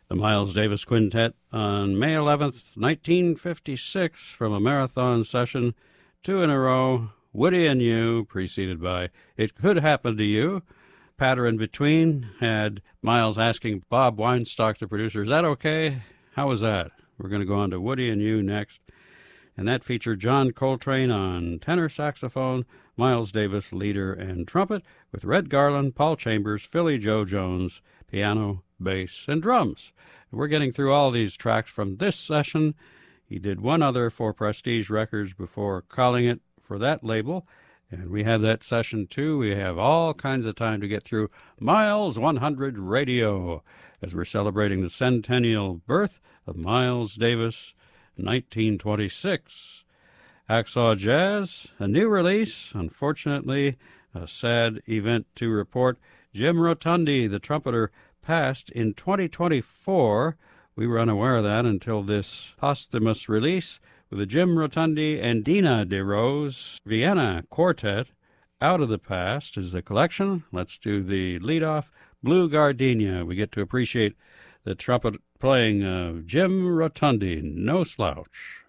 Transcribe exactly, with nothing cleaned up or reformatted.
The Miles Davis Quintet on May eleventh, nineteen fifty-six, from a marathon session, two in a row, Woody and You, preceded by It Could Happen to You. Patter in between had Miles asking Bob Weinstock, the producer, is that okay? How was that? We're going to go on to Woody and You next. And that featured John Coltrane on tenor saxophone, Miles Davis leader and trumpet, with Red Garland, Paul Chambers, Philly Joe Jones, piano, bass, and drums. We're getting through all these tracks from this session. He did one other for Prestige Records before calling it for that label, and we have that session too. We have all kinds of time to get through Miles one hundred Radio as we're celebrating the centennial birth of Miles Davis, nineteen twenty-six. Hacksaw Jazz, a new release. Unfortunately, a sad event to report. Jim Rotundi, the trumpeter, passed in twenty twenty-four. We were unaware of that until this posthumous release with the Jim Rotundi and Dina DeRose Vienna Quartet. Out of the Past is the collection. Let's do the lead-off, Blue Gardenia. We get to appreciate the trumpet playing of Jim Rotundi, no slouch.